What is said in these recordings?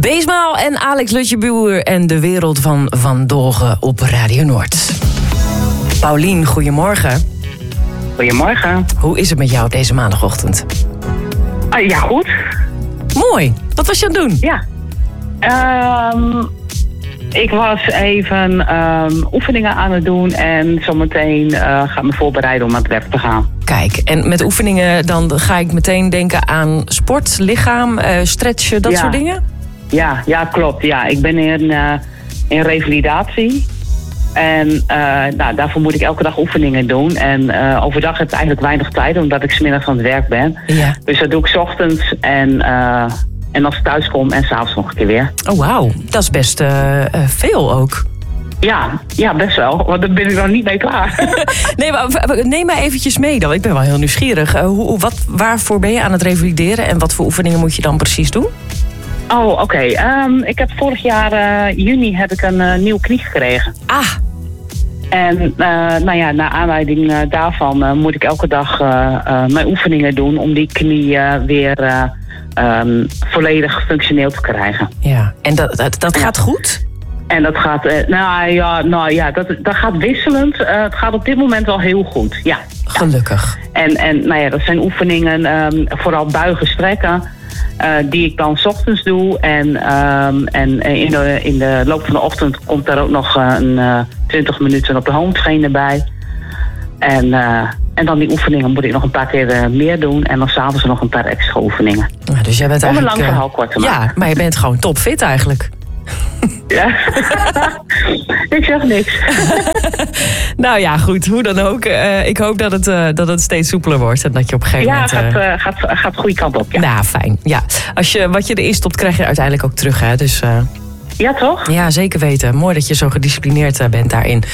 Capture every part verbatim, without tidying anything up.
Beesmaal en Alex Lutjebuur en de wereld van Van Dolgen op Radio Noord. Paulien, goedemorgen. Goedemorgen. Hoe is het met jou op deze maandagochtend? Uh, ja, goed. Mooi. Wat was je aan het doen? Ja. Um, ik was even um, oefeningen aan het doen en zometeen uh, ga ik me voorbereiden om aan het werk te gaan. Kijk, en met oefeningen dan ga ik meteen denken aan sport, lichaam, uh, stretchen, dat ja. soort dingen? Ja, ja, klopt. Ja, ik ben in, uh, in revalidatie. En uh, nou, daarvoor moet ik elke dag oefeningen doen. En uh, overdag heb ik eigenlijk weinig tijd, omdat ik 's middags aan het werk ben. Ja. Dus dat doe ik 's ochtends en, uh, en als ik thuis kom en 's avonds nog een keer weer. Oh, wauw. Dat is best uh, uh, veel ook. Ja, ja, best wel. Want daar ben ik nog niet mee klaar. Nee, maar neem mij eventjes mee dan. Ik ben wel heel nieuwsgierig. Uh, hoe, wat, waarvoor ben je aan het revalideren en wat voor oefeningen moet je dan precies doen? Oh, oké. Okay. Um, ik heb vorig jaar uh, juni heb ik een uh, nieuwe knie gekregen. Ah. En uh, nou ja, naar aanleiding uh, daarvan uh, moet ik elke dag uh, uh, mijn oefeningen doen om die knie uh, weer uh, um, volledig functioneel te krijgen. Ja, en dat, dat, dat gaat goed? En dat gaat, uh, nou ja, nou ja dat, dat gaat wisselend. Uh, het gaat op dit moment wel heel goed, ja. Gelukkig. En, en nou ja, dat zijn oefeningen, um, vooral buigen, strekken. Uh, die ik dan 's ochtends doe. En, um, en in, de, in de loop van de ochtend komt er ook nog een uh, twintig minuten op de home trainer bij. En, uh, en dan die oefeningen moet ik nog een paar keer uh, meer doen. En dan 's avonds nog een paar extra oefeningen. Ja, dus jij bent Om eigenlijk, een lang verhaal kort te maken. Ja, maar je bent gewoon topfit eigenlijk. Ja. Ik zeg niks. Nou ja, goed, hoe dan ook. Uh, ik hoop dat het, uh, dat het steeds soepeler wordt. En dat je op een gegeven ja, moment... Ja, uh... gaat, uh, gaat, gaat de goede kant op. Ja. Nou, fijn. Ja. Als je, wat je erin stopt, krijg je uiteindelijk ook terug. Hè? Dus, uh... ja, toch? Ja, zeker weten. Mooi dat je zo gedisciplineerd uh, bent daarin.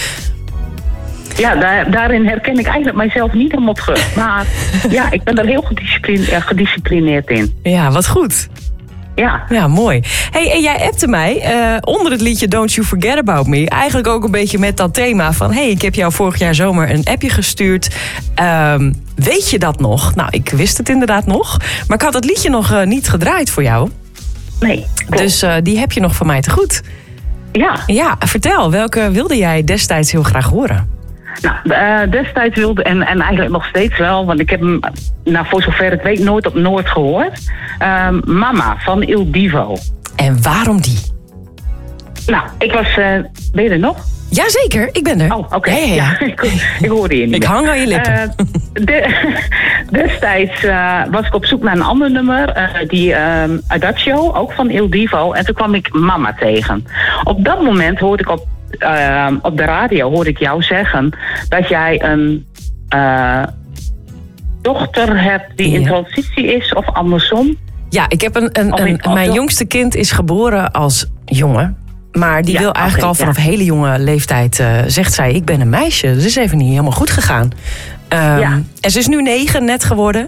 Ja, daar, daarin herken ik eigenlijk mijzelf niet helemaal terug. Maar ja, ik ben er heel gedisciplineerd, uh, gedisciplineerd in. Ja, wat goed. Ja. Ja, mooi. Hey, en jij appte mij uh, onder het liedje Don't You Forget About Me. Eigenlijk ook een beetje met dat thema van... hey, ik heb jou vorig jaar zomer een appje gestuurd. Um, weet je dat nog? Nou, ik wist het inderdaad nog. Maar ik had het liedje nog uh, niet gedraaid voor jou. Nee. Klopt. Dus uh, die heb je nog van mij te goed. Ja. Ja, vertel. Welke wilde jij destijds heel graag horen? Nou, uh, destijds wilde, en, en eigenlijk nog steeds wel, want ik heb hem, nou, voor zover ik weet, nooit op Noord gehoord. Uh, Mama van Il Divo. En waarom die? Nou, ik was, uh, ben je er nog? Jazeker, ik ben er. Oh, oké. Okay. Ja, ja, ja. ja, ik, ik hoorde je niet. Ik meer. hang aan je lippen. Uh, de, destijds uh, was ik op zoek naar een ander nummer, uh, die um, Adagio, ook van Il Divo. En toen kwam ik Mama tegen. Op dat moment hoorde ik op Uh, op de radio hoorde ik jou zeggen dat jij een uh, dochter hebt die in transitie is of andersom. Ja, ik heb een, een, een, een mijn jongste kind is geboren als jongen. Maar die ja, wil eigenlijk okay, al vanaf ja. hele jonge leeftijd, uh, zegt zij, ik ben een meisje. Dat is even niet helemaal goed gegaan. Um, ja. En ze is nu negen net geworden.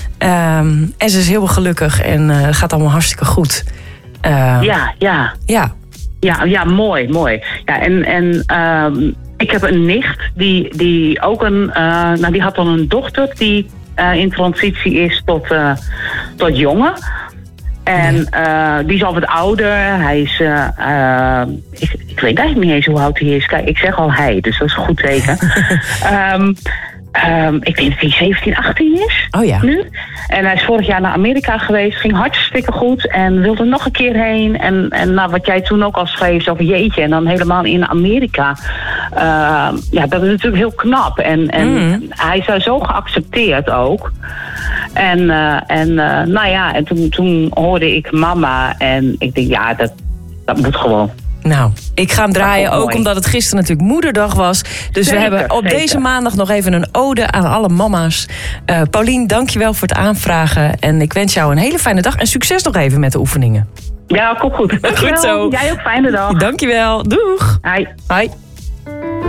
Um, en ze is heel gelukkig en uh, gaat allemaal hartstikke goed. Uh, ja, ja. Ja. Ja, ja, mooi, mooi. Ja, en en um, ik heb een nicht die, die ook een, uh, nou die had dan een dochter die uh, in transitie is tot, uh, tot jongen. En uh, die is al wat ouder. Hij is, uh, uh, ik, ik weet eigenlijk niet eens hoe oud hij is. Kijk, ik zeg al hij, dus dat is een goed teken. um, Um, ik denk dat hij zeventien, achttien is. Oh ja. Nu. En hij is vorig jaar naar Amerika geweest. Ging hartstikke goed. En wilde nog een keer heen. En, en nou, wat jij toen ook al schreef. Over jeetje. En dan helemaal in Amerika. Uh, ja, dat is natuurlijk heel knap. En, en mm. hij is daar zo geaccepteerd ook. En, uh, en uh, nou ja. En toen, toen hoorde ik Mama. En ik denk, ja, dat, dat moet gewoon. Nou, ik ga hem draaien, ook omdat het gisteren natuurlijk moederdag was. Dus zeker, we hebben op zeker. deze maandag nog even een ode aan alle mama's. Uh, Paulien, dankjewel voor het aanvragen. En ik wens jou een hele fijne dag. En succes nog even met de oefeningen. Ja, kom goed. Goed zo. Jij ook fijne dag. Dankjewel. Doeg. Hoi. Hoi.